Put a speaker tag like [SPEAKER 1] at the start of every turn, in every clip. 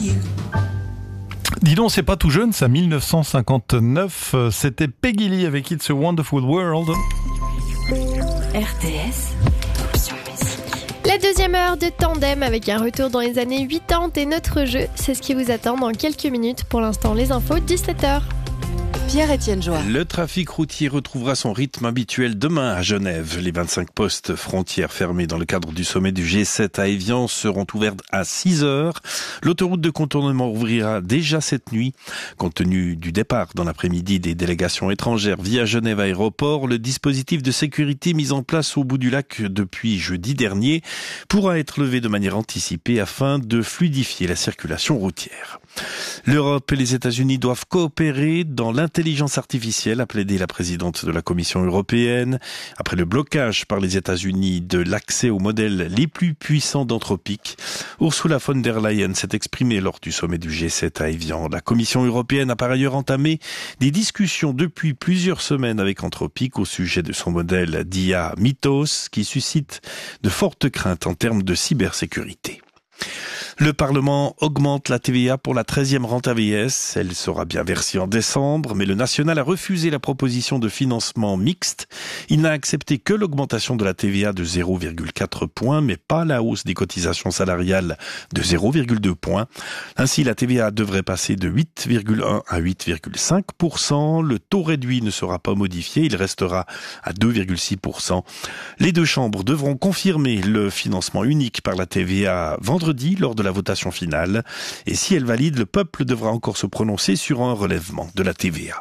[SPEAKER 1] Dis donc, c'est pas tout jeune, ça, 1959, c'était Peggy Lee avec It's a Wonderful World.
[SPEAKER 2] RTS, Option Musique.
[SPEAKER 3] La deuxième heure de Tandem avec un retour dans les années 80 et notre jeu, c'est ce qui vous attend dans quelques minutes. Pour l'instant, les infos, 17h.
[SPEAKER 2] Pierre-Étienne Joie.
[SPEAKER 4] Le trafic routier retrouvera son rythme habituel demain à Genève. Les 25 postes frontières fermés dans le cadre du sommet du G7 à Évian seront ouverts à 6h. L'autoroute de contournement ouvrira déjà cette nuit. Compte tenu du départ dans l'après-midi des délégations étrangères via Genève Aéroport, le dispositif de sécurité mis en place au bout du lac depuis jeudi dernier pourra être levé de manière anticipée afin de fluidifier la circulation routière. L'Europe et les États-Unis doivent coopérer dans l'intelligence artificielle, a plaidé la présidente de la Commission européenne. Après le blocage par les États-Unis de l'accès aux modèles les plus puissants d'Anthropic, Ursula von der Leyen s'est exprimée lors du sommet du G7 à Évian. La Commission européenne a par ailleurs entamé des discussions depuis plusieurs semaines avec Anthropic au sujet de son modèle d'IA Mythos, qui suscite de fortes craintes en termes de cybersécurité. Le Parlement augmente la TVA pour la 13e rente AVS. Elle sera bien versée en décembre, mais le national a refusé la proposition de financement mixte. Il n'a accepté que l'augmentation de la TVA de 0,4 points, mais pas la hausse des cotisations salariales de 0,2 points. Ainsi, la TVA devrait passer de 8,1 à 8,5%. Le taux réduit ne sera pas modifié, il restera à 2,6%. Les deux chambres devront confirmer le financement unique par la TVA vendredi lors de la votation finale. Et si elle valide, le peuple devra encore se prononcer sur un relèvement de la TVA.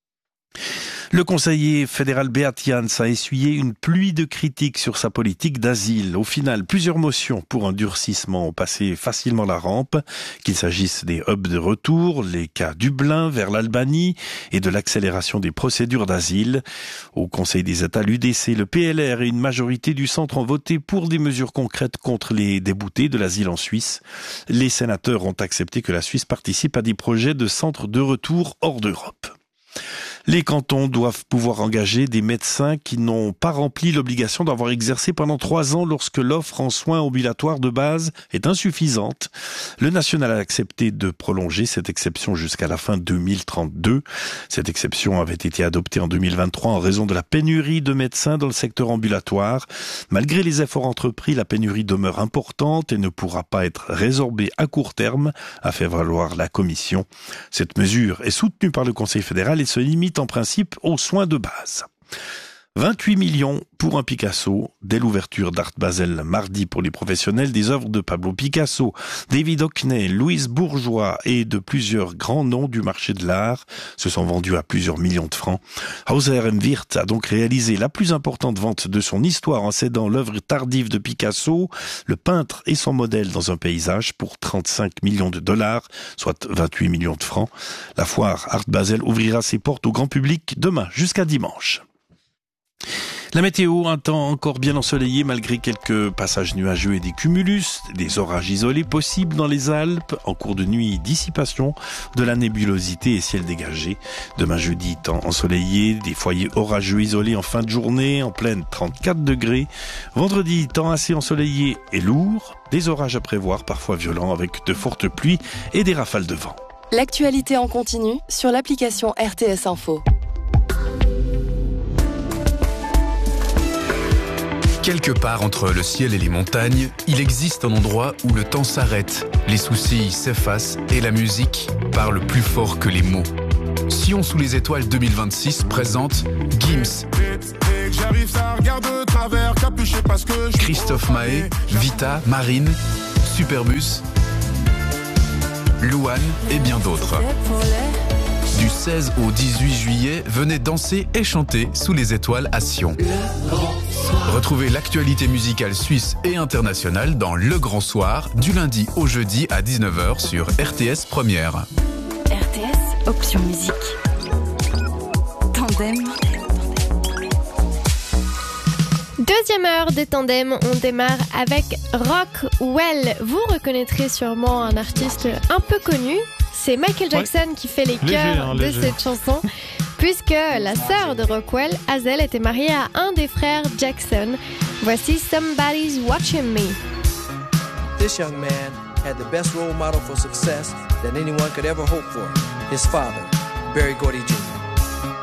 [SPEAKER 4] Le conseiller fédéral Beat Jans a essuyé une pluie de critiques sur sa politique d'asile. Au final, plusieurs motions pour un durcissement ont passé facilement la rampe, qu'il s'agisse des hubs de retour, les cas Dublin vers l'Albanie et de l'accélération des procédures d'asile. Au Conseil des États, l'UDC, le PLR et une majorité du centre ont voté pour des mesures concrètes contre les déboutés de l'asile en Suisse. Les sénateurs ont accepté que la Suisse participe à des projets de centres de retour hors d'Europe. Les cantons doivent pouvoir engager des médecins qui n'ont pas rempli l'obligation d'avoir exercé pendant 3 ans lorsque l'offre en soins ambulatoires de base est insuffisante. Le national a accepté de prolonger cette exception jusqu'à la fin 2032. Cette exception avait été adoptée en 2023 en raison de la pénurie de médecins dans le secteur ambulatoire. Malgré les efforts entrepris, la pénurie demeure importante et ne pourra pas être résorbée à court terme, a fait valoir la Commission. Cette mesure est soutenue par le Conseil fédéral et se limite en principe aux soins de base. 28 millions pour un Picasso. Dès l'ouverture d'Art Basel mardi pour les professionnels, des œuvres de Pablo Picasso, David Hockney, Louise Bourgeois et de plusieurs grands noms du marché de l'art se sont vendus à plusieurs millions de francs. Hauser & Wirth a donc réalisé la plus importante vente de son histoire en cédant l'œuvre tardive de Picasso, le peintre et son modèle dans un paysage pour 35 millions de dollars, soit 28 millions de francs. La foire Art Basel ouvrira ses portes au grand public demain jusqu'à dimanche. La météo, un temps encore bien ensoleillé malgré quelques passages nuageux et des cumulus, des orages isolés possibles dans les Alpes. En cours de nuit, dissipation de la nébulosité et ciel dégagé. Demain jeudi, temps ensoleillé, des foyers orageux isolés en fin de journée, en pleine 34 degrés. Vendredi, temps assez ensoleillé et lourd, des orages à prévoir, parfois violents avec de fortes pluies et des rafales de vent.
[SPEAKER 2] L'actualité en continu sur l'application RTS Info.
[SPEAKER 5] Quelque part entre le ciel et les montagnes, il existe un endroit où le temps s'arrête, les soucis s'effacent et la musique parle plus fort que les mots. Sion sous les étoiles 2026 présente Gims, Christophe Mahé, Vita, Marine, Superbus, Louane et bien d'autres. Du 16 au 18 juillet, venez danser et chanter sous les étoiles à Sion. Retrouvez l'actualité musicale suisse et internationale dans Le Grand Soir, du lundi au jeudi à 19h sur RTS Première.
[SPEAKER 2] RTS, Option Musique. Tandem.
[SPEAKER 3] Deuxième heure de Tandem, on démarre avec Rockwell. Vous reconnaîtrez sûrement un artiste un peu connu. C'est Michael Jackson qui fait les chœurs de cette chanson, puisque la sœur de Rockwell, Hazel, était mariée à un des frères Jackson. Voici Somebody's Watching Me.
[SPEAKER 6] This young man had the best role model for success that anyone could ever hope for, his father, Berry Gordy Jr.